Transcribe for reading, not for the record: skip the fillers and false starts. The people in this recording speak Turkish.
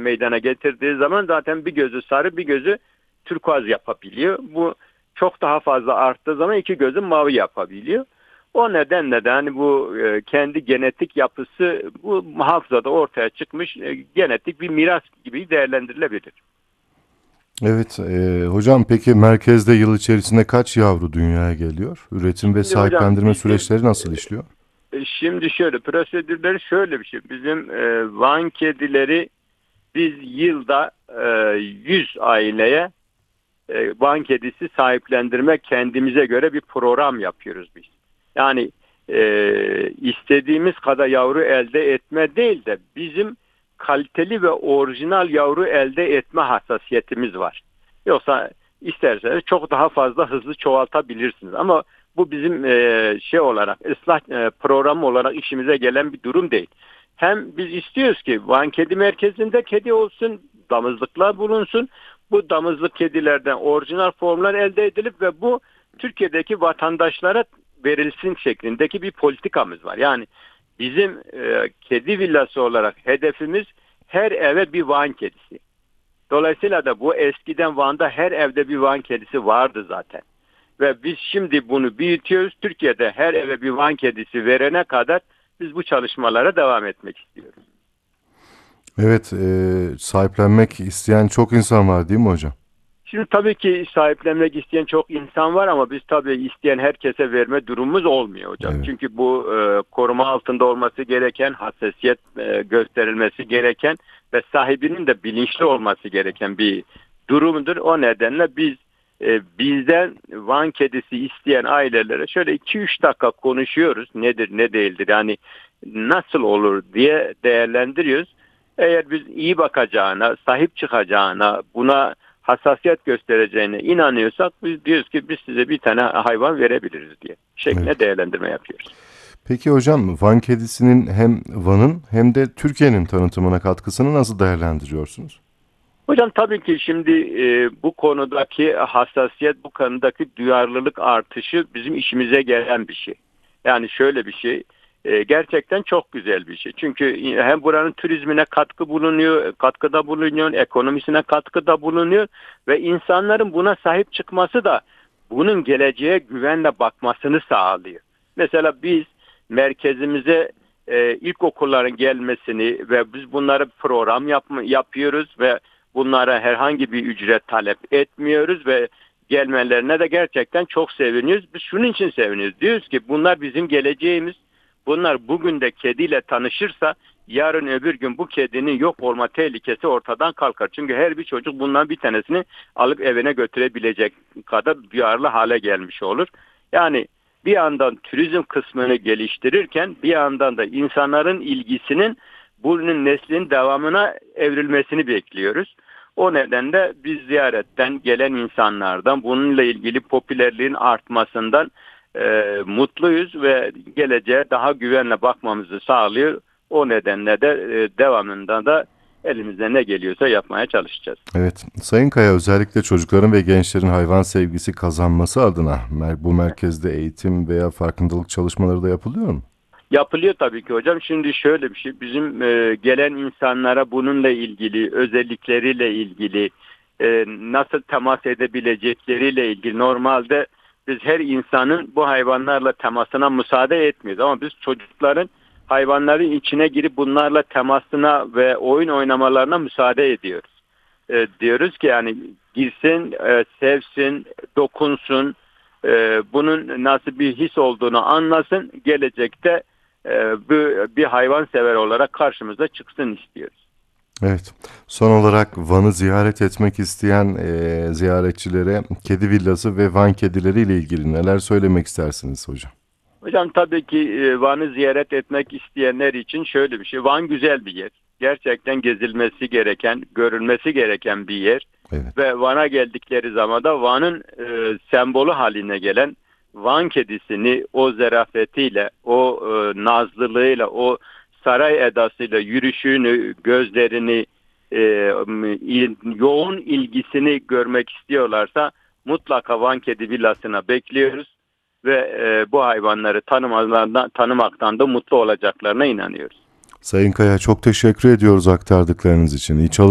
meydana getirdiği zaman zaten bir gözü sarı bir gözü turkuaz yapabiliyor. Bu çok daha fazla arttığı zaman iki gözü mavi yapabiliyor. O nedenle de hani bu kendi genetik yapısı bu hafızada ortaya çıkmış genetik bir miras gibi değerlendirilebilir. Evet, hocam peki merkezde yıl içerisinde kaç yavru dünyaya geliyor? Üretim ve Şimdi hocam sahiplendirme süreçleri nasıl işliyor? şimdi şöyle prosedürleri şöyle bir şey. Bizim Van kedileri biz yılda 100 aileye Van kedisi sahiplendirme kendimize göre bir program yapıyoruz biz. Yani istediğimiz kadar yavru elde etme değil de bizim kaliteli ve orijinal yavru elde etme hassasiyetimiz var. Yoksa isterseniz çok daha fazla hızlı çoğaltabilirsiniz. Ama bu bizim şey olarak ıslah programı olarak işimize gelen bir durum değil. Hem biz istiyoruz ki Van Kedi Merkezi'nde kedi olsun, damızlıklar bulunsun. Bu damızlık kedilerden orijinal formlar elde edilip ve bu Türkiye'deki vatandaşlara verilsin şeklindeki bir politikamız var. Yani bizim kedi villası olarak hedefimiz her eve bir Van kedisi. Dolayısıyla da bu eskiden Van'da her evde bir Van kedisi vardı zaten. Ve biz şimdi bunu büyütüyoruz. Türkiye'de her eve bir Van kedisi verene kadar biz bu çalışmalara devam etmek istiyoruz. Evet, sahiplenmek isteyen çok insan var değil mi hocam? Şimdi tabii ki sahiplenmek isteyen çok insan var ama biz tabii isteyen herkese verme durumumuz olmuyor hocam. Evet, Çünkü bu koruma altında olması gereken, hassasiyet gösterilmesi gereken ve sahibinin de bilinçli olması gereken bir durumdur. O nedenle biz bizden Van kedisi isteyen ailelere şöyle 2-3 dakika konuşuyoruz. Nedir, ne değildir? Yani nasıl olur diye değerlendiriyoruz. Eğer biz iyi bakacağına, sahip çıkacağına, buna hassasiyet göstereceğine inanıyorsak biz diyoruz ki biz size bir tane hayvan verebiliriz diye şeklinde evet. değerlendirme yapıyoruz. Peki hocam Van kedisinin hem Van'ın hem de Türkiye'nin tanıtımına katkısını nasıl değerlendiriyorsunuz? Hocam tabii ki şimdi bu konudaki hassasiyet, bu konudaki duyarlılık artışı bizim işimize gelen bir şey. Yani şöyle bir şey, gerçekten çok güzel bir şey. Çünkü hem buranın turizmine katkı bulunuyor, katkıda bulunuyor, ekonomisine katkıda bulunuyor ve insanların buna sahip çıkması da bunun geleceğe güvenle bakmasını sağlıyor. Mesela biz merkezimize ilkokulların gelmesini ve biz bunları program yapıyoruz ve bunlara herhangi bir ücret talep etmiyoruz ve gelmelerine de gerçekten çok seviniyoruz. Biz şunun için seviniyoruz. Diyoruz ki bunlar bizim geleceğimiz. Bunlar bugün de kediyle tanışırsa yarın öbür gün bu kedinin yok olma tehlikesi ortadan kalkar. Çünkü her bir çocuk bundan bir tanesini alıp evine götürebilecek kadar duyarlı hale gelmiş olur. Yani bir yandan turizm kısmını geliştirirken bir yandan da insanların ilgisinin bunun neslin devamına evrilmesini bekliyoruz. O nedenle biz ziyaretten gelen insanlardan bununla ilgili popülerliğin artmasından mutluyuz ve geleceğe daha güvenle bakmamızı sağlıyor. O nedenle de devamında da elimizden ne geliyorsa yapmaya çalışacağız. Evet, Sayın Kaya özellikle çocukların ve gençlerin hayvan sevgisi kazanması adına bu merkezde eğitim veya farkındalık çalışmaları da yapılıyor mu? Yapılıyor tabii ki hocam. Şimdi şöyle bir şey, bizim gelen insanlara bununla ilgili, özellikleriyle ilgili, nasıl temas edebilecekleriyle ilgili normalde biz her insanın bu hayvanlarla temasına müsaade etmiyoruz. Ama biz çocukların hayvanların içine girip bunlarla temasına ve oyun oynamalarına müsaade ediyoruz. Diyoruz ki yani girsin, sevsin, dokunsun, bunun nasıl bir his olduğunu anlasın, gelecekte bir hayvansever olarak karşımıza çıksın istiyoruz. Evet. Son olarak Van'ı ziyaret etmek isteyen ziyaretçilere kedi villası ve Van kedileri ile ilgili neler söylemek istersiniz hocam? Hocam tabii ki Van'ı ziyaret etmek isteyenler için şöyle bir şey. Van güzel bir yer. Gerçekten gezilmesi gereken, görülmesi gereken bir yer. Evet. Ve Van'a geldikleri zaman da Van'ın sembolü haline gelen Van kedisini o zarafetiyle, o nazlılığıyla, o saray edasıyla yürüyüşünü, gözlerini, yoğun ilgisini görmek istiyorlarsa mutlaka Van Kedi Villası'na bekliyoruz ve bu hayvanları tanımaktan da mutlu olacaklarına inanıyoruz. Sayın Kaya çok teşekkür ediyoruz aktardıklarınız için. İyi çalışmalar.